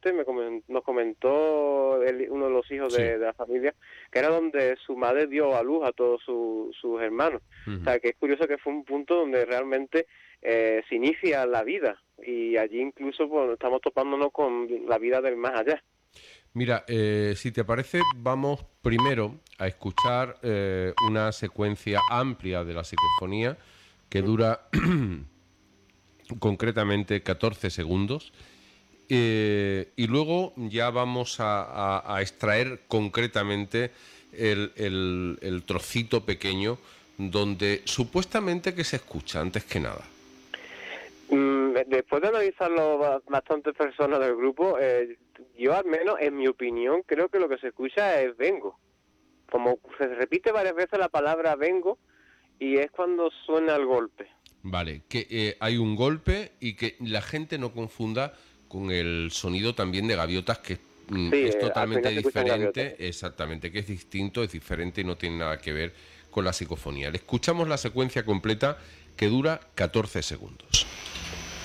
antes nos comentó uno de los hijos Sí. de la familia, que era donde su madre dio a luz a todos sus hermanos. O sea, que es curioso que fue un punto donde realmente se inicia la vida, y allí incluso pues, estamos topándonos con la vida del más allá. Mira, si te parece, vamos primero a escuchar una secuencia amplia de la psicofonía que dura concretamente 14 segundos. Y luego ya vamos a extraer concretamente el trocito pequeño donde supuestamente que se escucha antes que nada. Después de analizarlo bastantes personas del grupo, yo al menos, en mi opinión, creo que lo que se escucha es vengo. Como se repite varias veces la palabra vengo, y es cuando suena el golpe. Vale, que hay un golpe y que la gente no confunda con el sonido también de gaviotas, que Sí, es al totalmente final se escuchan gaviotas. diferente, exactamente, que es distinto, es diferente y no tiene nada que ver con la psicofonía. Le escuchamos la secuencia completa que dura 14 segundos.